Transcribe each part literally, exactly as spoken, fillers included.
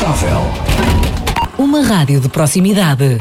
Incontestável. Uma rádio de proximidade.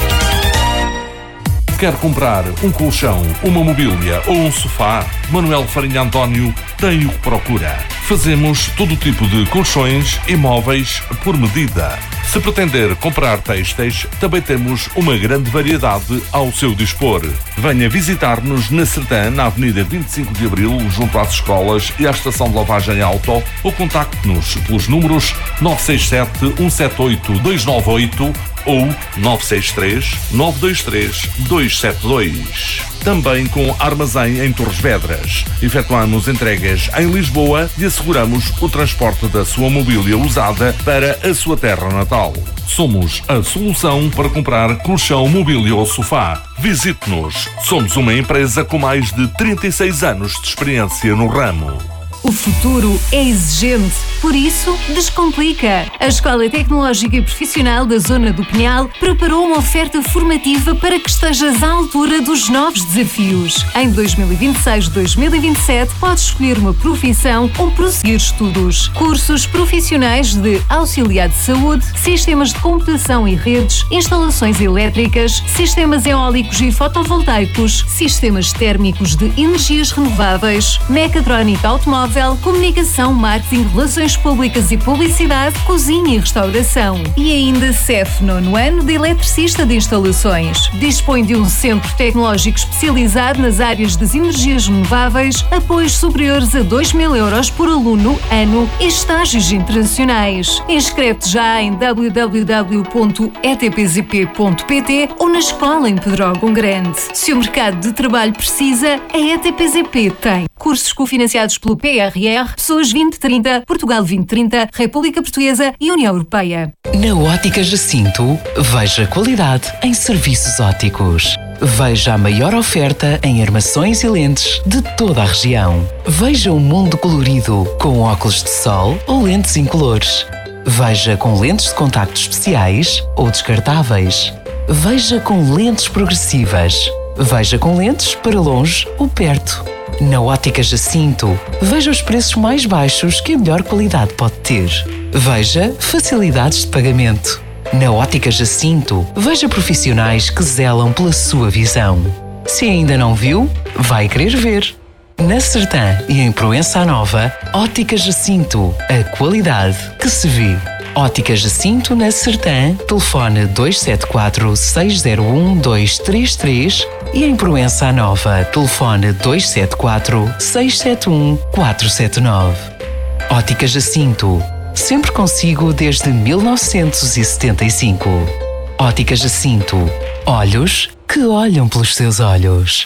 Quer comprar um colchão, uma mobília ou um sofá? Manuel Farinha António tem o que procura. Fazemos todo tipo de colchões e móveis por medida. Se pretender comprar têxteis, também temos uma grande variedade ao seu dispor. Venha visitar-nos na Sertã, na Avenida vinte e cinco de Abril, junto às escolas e à estação de lavagem auto, ou contacte-nos pelos números nove seis sete, um sete oito, dois nove oito ou nove seis três, nove dois três, dois sete dois. Também com armazém em Torres Vedras. Efetuamos entregas em Lisboa e asseguramos o transporte da sua mobília usada para a sua terra natal. Somos a solução para comprar colchão, mobília ou sofá. Visite-nos. Somos uma empresa com mais de trinta e seis anos de experiência no ramo. O futuro é exigente, por isso, descomplica. A Escola Tecnológica e Profissional da Zona do Pinhal preparou uma oferta formativa para que estejas à altura dos novos desafios. Em dois mil e vinte e seis a dois mil e vinte e sete, podes escolher uma profissão ou prosseguir estudos. Cursos profissionais de auxiliar de saúde, sistemas de computação e redes, instalações elétricas, sistemas eólicos e fotovoltaicos, sistemas térmicos de energias renováveis, mecatrónica automóvel, comunicação, marketing, relações públicas e publicidade, cozinha e restauração. E ainda C E F nono ano de eletricista de instalações. Dispõe de um centro tecnológico especializado nas áreas das energias renováveis, apoios superiores a dois mil euros por aluno, ano e estágios internacionais. Inscreve-te já em w w w ponto e t p z p ponto p t ou na escola em Pedrógão Grande. Se o mercado de trabalho precisa, a E T P Z P tem. Cursos cofinanciados pelo P R R, Pessoas vinte trinta, Portugal vinte trinta, República Portuguesa e União Europeia. Na Ótica Jacinto, veja qualidade em serviços ópticos. Veja a maior oferta em armações e lentes de toda a região. Veja um mundo colorido com óculos de sol ou lentes incolores. Veja com lentes de contacto especiais ou descartáveis. Veja com lentes progressivas. Veja com lentes para longe ou perto. Na Ótica Jacinto, veja os preços mais baixos que a melhor qualidade pode ter. Veja facilidades de pagamento. Na Ótica Jacinto, veja profissionais que zelam pela sua visão. Se ainda não viu, vai querer ver. Na Sertã e em Proença Nova, Ótica Jacinto, a qualidade que se vê. Ótica Jacinto na Sertã, telefone dois sete quatro, seis zero um, dois três três e em Proença Nova, telefone dois sete quatro, seis sete um, quatro sete nove. Ótica Jacinto, sempre consigo desde mil novecentos e setenta e cinco. Ótica Jacinto, olhos que olham pelos seus olhos.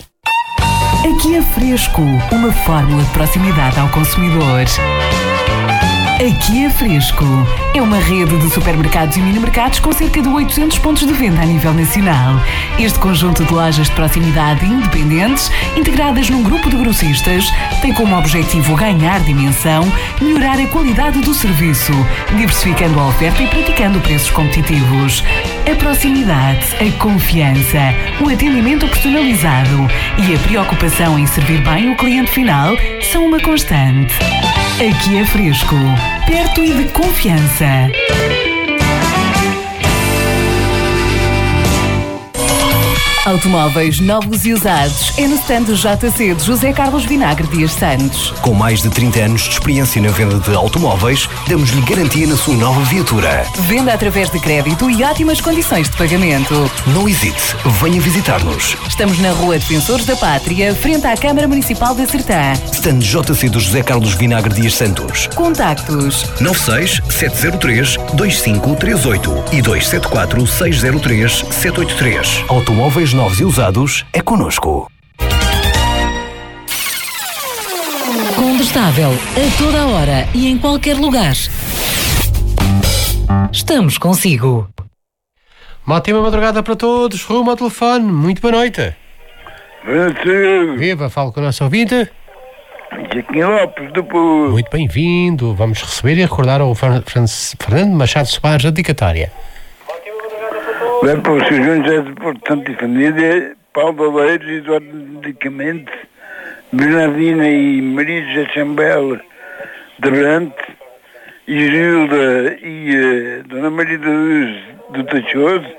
Aqui é Fresco, uma fórmula de proximidade ao consumidor. Aqui é Fresco. É uma rede de supermercados e mini-mercados com cerca de oitocentos pontos de venda a nível nacional. Este conjunto de lojas de proximidade independentes, integradas num grupo de grossistas, tem como objetivo ganhar dimensão, melhorar a qualidade do serviço, diversificando a oferta e praticando preços competitivos. A proximidade, a confiança, o atendimento personalizado e a preocupação em servir bem o cliente final são uma constante. Aqui é Fresco, perto e de confiança. Automóveis novos e usados é no stand do J C de José Carlos Vinagre Dias Santos. Com mais de trinta anos de experiência na venda de automóveis, damos-lhe garantia na sua nova viatura. Venda através de crédito e ótimas condições de pagamento. Não hesite, venha visitar-nos. Estamos na Rua Defensores da Pátria, frente à Câmara Municipal da Sertã. Stand J C do José Carlos Vinagre Dias Santos. Contactos nove seis sete zero três dois cinco três oito e dois sete quatro seis zero três sete oito três. Automóveis novos e usados é connosco. Combustável a toda a hora e em qualquer lugar. Estamos consigo. Uma ótima madrugada para todos. Rumo ao telefone. Muito boa noite. Viva, falo com o nosso ouvinte. Joaquim Lopes do Povo. Muito bem-vindo. Vamos receber e recordar ao Fernando Machado Soares a dedicatória. Vai para os seus José de Porto Santo e Família, Paulo Valeiros, Eduardo Medicamente, Bernardina e Maria José Chambel de Brante, e Gilda e uh, Dona Dona Maria da Luz do Tachoso,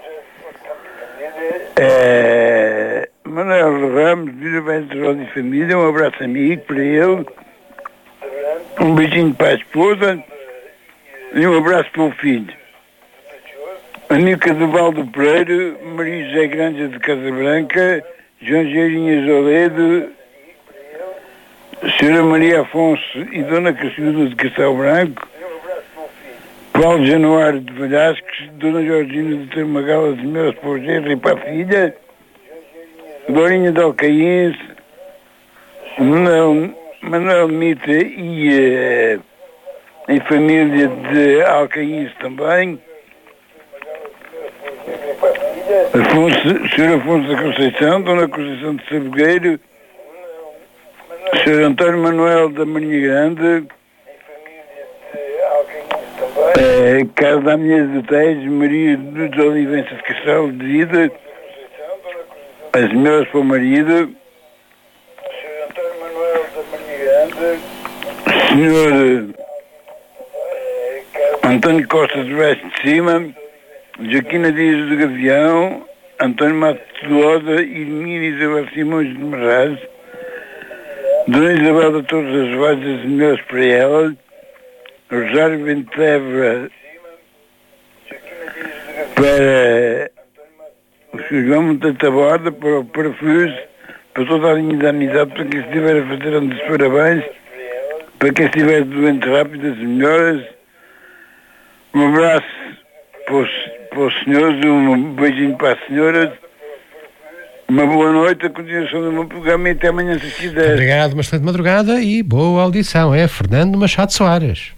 é, Manuel Ramos, Vila Velha de Rosa e Família, um abraço amigo para ele, um beijinho para a esposa e um abraço para o filho. Anílca do Valdo Pereira, Maria José Granja de Casa Branca, João Geirinhas Oledo, Senhora Maria Afonso e Dona Cacilda de Castelo Branco, Paulo Januário de Valhasques, Dona Georgina de Termagala de Meus para o genro e para a filha, Dorinha de Alcaínce, Manuel, Manuel Mita e uh, em família de Alcaínce também, Afonso, senhor Afonso da Conceição, Dona Conceição de Sabogueiro, senhor António Manuel da Marinha Grande, é, Carlos da Minha de Tejo, Maria de Olivença de Castelo de Vida, as melhores para o marido, senhor António Costa de Veste de Cima, Joaquina Dias do Gavião, António Matos de Loda e Irmina Isabel Simões de Merraz, Dona Isabel de Todas as Vozes, as melhores para ela, Rosário Ventevra para o senhor João Monteiro Borda, para o Parafus, para toda a linha da amizade, para quem estiver a fazer um dos parabéns, para quem estiver doente rápido, as melhoras. Um abraço para os, para os senhores, um beijinho para as senhoras, uma boa noite, a continuação do meu programa e até amanhã se quiser. Obrigado, uma excelente madrugada e boa audição. É Fernando Machado Soares.